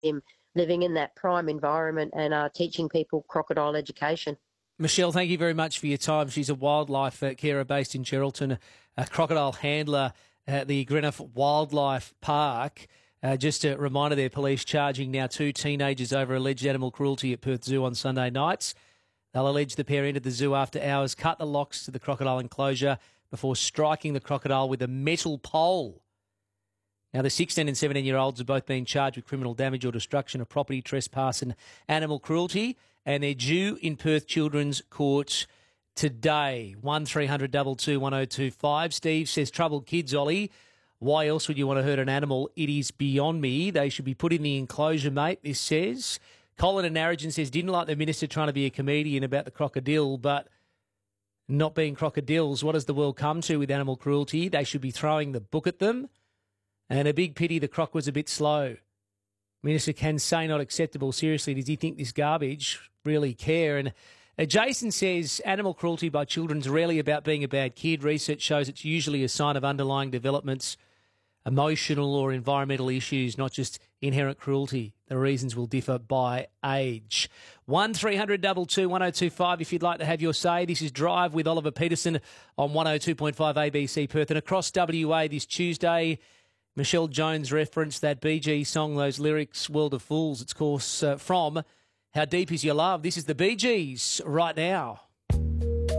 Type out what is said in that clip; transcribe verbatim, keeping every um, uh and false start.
him living in that prime environment and uh, teaching people crocodile education. Michelle, thank you very much for your time. She's a wildlife uh, carer based in Geraldton, a crocodile handler at the Greenough Wildlife Park. Uh, just a reminder there, police charging now two teenagers over alleged animal cruelty at Perth Zoo on Sunday nights. They'll allege the pair entered the zoo after hours, cut the locks to the crocodile enclosure before striking the crocodile with a metal pole. Now, the sixteen and seventeen-year-olds have both been charged with criminal damage or destruction of property, trespass and animal cruelty, and they're due in Perth Children's Court today. one three hundred two two one oh two five. Steve says, troubled kids, Ollie. Why else would you want to hurt an animal? It is beyond me. They should be put in the enclosure, mate, this says. Colin in Narrogin says, didn't like the minister trying to be a comedian about the crocodile, but not being crocodiles. What does the world come to with animal cruelty? They should be throwing the book at them. And a big pity the croc was a bit slow. Minister can say not acceptable. Seriously, does he think this garbage really care? And uh, Jason says animal cruelty by children is rarely about being a bad kid. Research shows it's usually a sign of underlying developments, emotional or environmental issues, not just inherent cruelty. The reasons will differ by age. one three hundred two two one oh two five if you'd like to have your say. This is Drive with Oliver Peterson on one oh two point five A B C Perth. And across W A this Tuesday, Michelle Jones referenced that Bee Gees song, those lyrics, World of Fools. It's, of course, uh, from How Deep Is Your Love. This is the Bee Gees right now.